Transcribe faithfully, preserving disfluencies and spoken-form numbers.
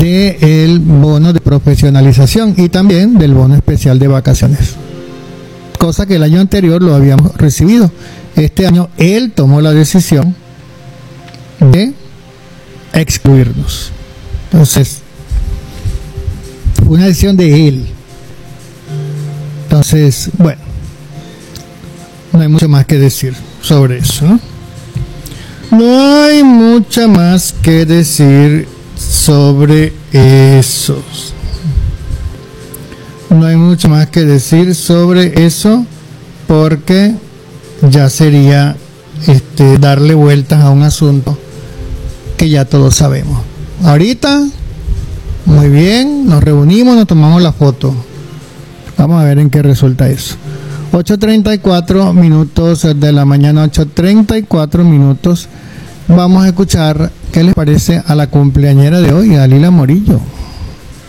del bono de profesionalización y también del bono especial de vacaciones, cosa que el año anterior lo habíamos recibido. Este año él tomó la decisión de excluirnos. Entonces, fue una decisión de él. Entonces, bueno, no hay mucho más que decir sobre eso, ¿no? No hay mucho más que decir sobre eso. No hay mucho más que decir sobre eso porque ya sería este, darle vueltas a un asunto que ya todos sabemos. Ahorita, muy bien, nos reunimos, nos tomamos la foto. Vamos a ver en qué resulta eso. ocho treinta y cuatro minutos de la mañana, ocho treinta y cuatro minutos. Vamos a escuchar qué les parece a la cumpleañera de hoy, a Lila Morillo.